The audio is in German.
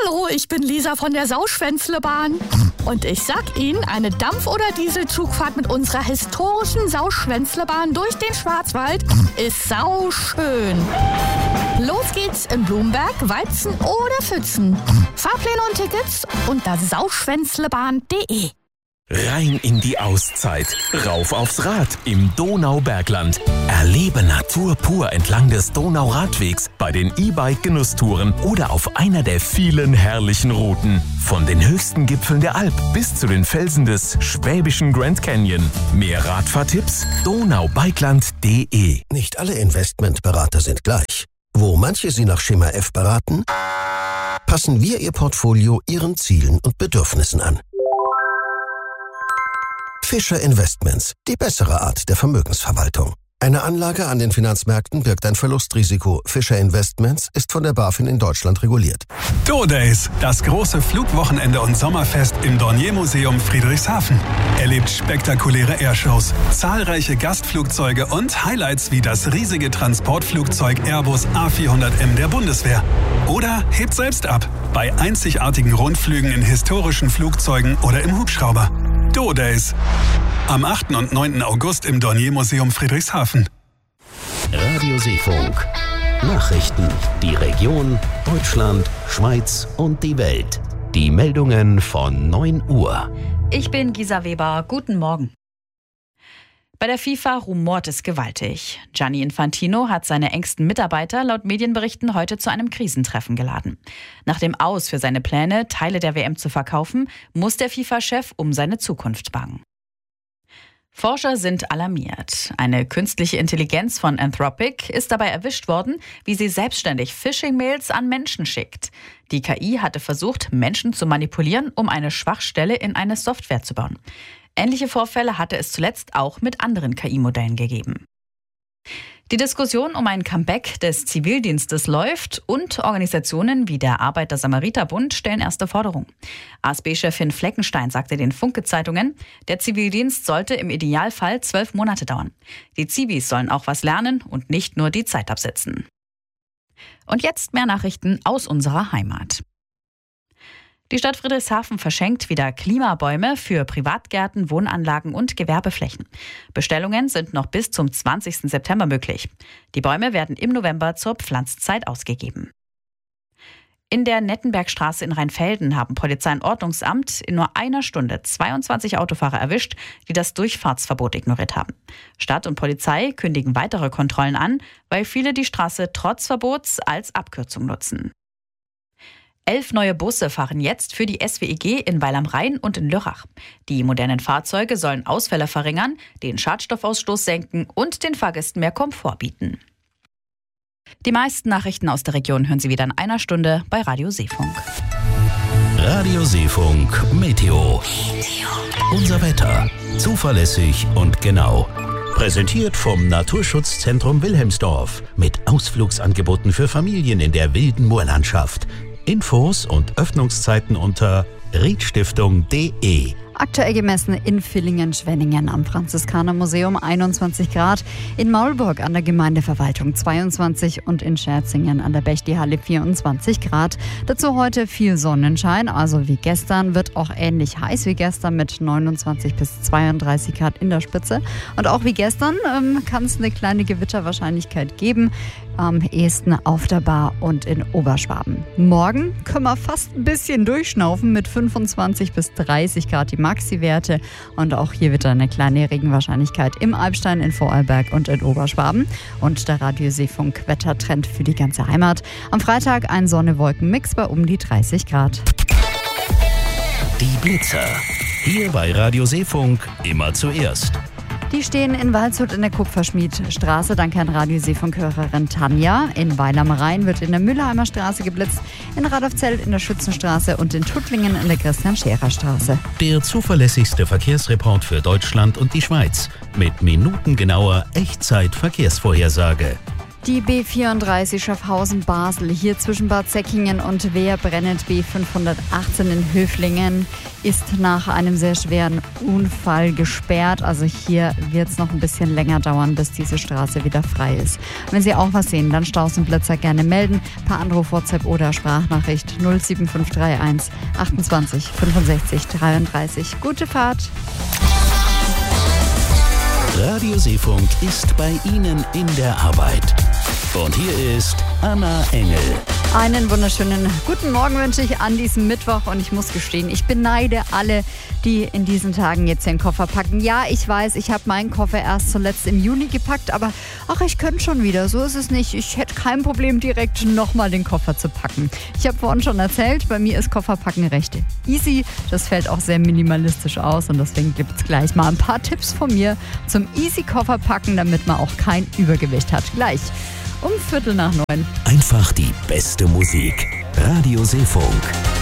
Hallo, ich bin Lisa von der Sauschwänzlebahn. Und ich sag Ihnen, eine Dampf- oder Dieselzugfahrt mit unserer historischen Sauschwänzlebahn durch den Schwarzwald ist sauschön. Los geht's in Blumberg, Weizen oder Pfützen. Fahrpläne und Tickets unter sauschwänzlebahn.de. Rein in die Auszeit, rauf aufs Rad im Donaubergland. Erlebe Natur pur entlang des Donauradwegs bei den E-Bike-Genusstouren oder auf einer der vielen herrlichen Routen. Von den höchsten Gipfeln der Alp bis zu den Felsen des schwäbischen Grand Canyon. Mehr Radfahrtipps? donaubergland.de. Nicht alle Investmentberater sind gleich. Wo manche Sie nach Schema F beraten, passen wir Ihr Portfolio Ihren Zielen und Bedürfnissen an. Fischer Investments, die bessere Art der Vermögensverwaltung. Eine Anlage an den Finanzmärkten birgt ein Verlustrisiko. Fischer Investments ist von der BaFin in Deutschland reguliert. Do-Days, das große Flugwochenende und Sommerfest im Dornier-Museum Friedrichshafen. Erlebt spektakuläre Airshows, zahlreiche Gastflugzeuge und Highlights wie das riesige Transportflugzeug Airbus A400M der Bundeswehr. Oder hebt selbst ab bei einzigartigen Rundflügen in historischen Flugzeugen oder im Hubschrauber. Do-Days. Am 8. und 9. August im Dornier-Museum Friedrichshafen. Radio Seefunk. Nachrichten. Die Region, Deutschland, Schweiz und die Welt. Die Meldungen von 9 Uhr. Ich bin Gisa Weber. Guten Morgen. Bei der FIFA rumort es gewaltig. Gianni Infantino hat seine engsten Mitarbeiter laut Medienberichten heute zu einem Krisentreffen geladen. Nach dem Aus für seine Pläne, Teile der WM zu verkaufen, muss der FIFA-Chef um seine Zukunft bangen. Forscher sind alarmiert. Eine künstliche Intelligenz von Anthropic ist dabei erwischt worden, wie sie selbstständig Phishing-Mails an Menschen schickt. Die KI hatte versucht, Menschen zu manipulieren, um eine Schwachstelle in eine Software zu bauen. Ähnliche Vorfälle hatte es zuletzt auch mit anderen KI-Modellen gegeben. Die Diskussion um ein Comeback des Zivildienstes läuft und Organisationen wie der Arbeiter-Samariter-Bund stellen erste Forderungen. ASB-Chefin Fleckenstein sagte den Funke-Zeitungen, der Zivildienst sollte im Idealfall 12 Monate dauern. Die Zivis sollen auch was lernen und nicht nur die Zeit absitzen. Und jetzt mehr Nachrichten aus unserer Heimat. Die Stadt Friedrichshafen verschenkt wieder Klimabäume für Privatgärten, Wohnanlagen und Gewerbeflächen. Bestellungen sind noch bis zum 20. September möglich. Die Bäume werden im November zur Pflanzzeit ausgegeben. In der Nettenbergstraße in Rheinfelden haben Polizei und Ordnungsamt in nur einer Stunde 22 Autofahrer erwischt, die das Durchfahrtsverbot ignoriert haben. Stadt und Polizei kündigen weitere Kontrollen an, weil viele die Straße trotz Verbots als Abkürzung nutzen. 11 neue Busse fahren jetzt für die SWEG in Weil am Rhein und in Lörrach. Die modernen Fahrzeuge sollen Ausfälle verringern, den Schadstoffausstoß senken und den Fahrgästen mehr Komfort bieten. Die meisten Nachrichten aus der Region hören Sie wieder in einer Stunde bei Radio Seefunk. Radio Seefunk Meteo. Unser Wetter. Zuverlässig und genau. Präsentiert vom Naturschutzzentrum Wilhelmsdorf. Mit Ausflugsangeboten für Familien in der wilden Moorlandschaft. Infos und Öffnungszeiten unter riedstiftung.de. Aktuell gemessen in Villingen-Schwenningen am Franziskanermuseum 21 Grad, in Maulburg an der Gemeindeverwaltung 22 und in Scherzingen an der Bechtihalle 24 Grad. Dazu heute viel Sonnenschein, also wie gestern, wird auch ähnlich heiß wie gestern mit 29 bis 32 Grad in der Spitze. Und auch wie gestern kann es eine kleine Gewitterwahrscheinlichkeit geben, am ehesten auf der Bar und in Oberschwaben. Morgen können wir fast ein bisschen durchschnaufen mit 25 bis 30 Grad die Maxi-Werte und auch hier wird eine kleine Regenwahrscheinlichkeit im Alpstein, in Vorarlberg und in Oberschwaben. Und der Radio Seefunk Wettertrend für die ganze Heimat. Am Freitag ein Sonne-Wolken-Mix bei um die 30 Grad. Die Blitzer. Hier bei Radio Seefunk immer zuerst. Die stehen in Waldshut in der Kupferschmiedstraße, dank an Radio Seefunk-Hörerin Tanja. In Weil am Rhein wird in der Mühlheimer Straße geblitzt, in Radolfzell in der Schützenstraße und in Tuttlingen in der Christian-Scherer-Straße. Der zuverlässigste Verkehrsreport für Deutschland und die Schweiz mit minutengenauer Echtzeit-Verkehrsvorhersage. Die B34 Schaffhausen-Basel, hier zwischen Bad Säckingen und Wehr-Brennent B518 in Höflingen, ist nach einem sehr schweren Unfall gesperrt. Also hier wird es noch ein bisschen länger dauern, bis diese Straße wieder frei ist. Wenn Sie auch was sehen, dann Staus und Blitzer gerne melden. Per Anruf, WhatsApp oder Sprachnachricht 07531 28 65 33. Gute Fahrt! Radio Seefunk ist bei Ihnen in der Arbeit. Und hier ist Anna Engel. Einen wunderschönen guten Morgen wünsche ich an diesem Mittwoch und ich muss gestehen, ich beneide alle, die in diesen Tagen jetzt den Koffer packen. Ja, ich weiß, ich habe meinen Koffer erst zuletzt im Juni gepackt, aber ich könnte schon wieder, so ist es nicht. Ich hätte kein Problem, direkt nochmal den Koffer zu packen. Ich habe vorhin schon erzählt, bei mir ist Kofferpacken recht easy. Das fällt auch sehr minimalistisch aus und deswegen gibt es gleich mal ein paar Tipps von mir zum easy Kofferpacken, damit man auch kein Übergewicht hat. Gleich um 8:45. Einfach die beste Musik. Radio Seefunk.